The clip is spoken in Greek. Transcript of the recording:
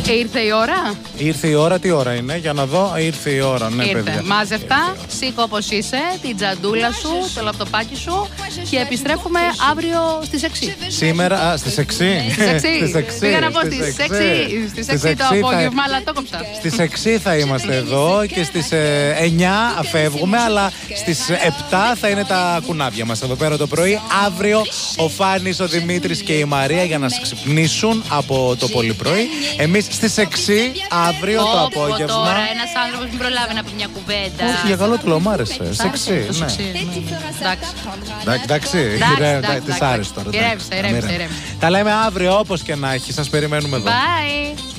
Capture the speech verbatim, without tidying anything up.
Ήρθε η ώρα. Ήρθε η ώρα, τι ώρα είναι, για να δω. Ήρθε η ώρα, ναι, Ήρθε. παιδιά. Μάζευτα, σήκω όπως είσαι, την τζαντούλα σου, το λαπτοπάκι σου και επιστρέφουμε αύριο στις έξι. Σήμερα, α, στις έξι. Στις έξι. Στις έξι. Πήγα να πω Στις στις έξι. έξι. Στις Στις έξι το έξι θα- απόγευμα, αλλά το κόψα. Στις έξι θα είμαστε εδώ και στις ε, εννιά φεύγουμε, αλλά στις επτά θα είναι τα κουνάβια μας εδώ πέρα το πρωί. Αύριο ο Φάνης, ο Δημήτρης και η Μαρία για να σας ξυπνήσουν από το πολύ πρωί. Εμείς στις έξι αύριο το Πω, πω, απόγευμα. Τώρα ένας άνθρωπος μην προλάβει να πει μια κουβέντα. Όχι, για καλό του λέω, μ' άρεσε. Σ' Σε άρεσε, έξι, το ναι. σεξί, ναι. Εντάξει. Εντάξει, εντάξει. Εντάξει, Ρε, εντάξει, Της εντάξει. άρεσε τώρα. Ηρέμησε, εντάξει. ηρέμησε, Αμήρα. ηρέμησε. Τα λέμε αύριο όπως και να έχει. Σας περιμένουμε εδώ. Bye.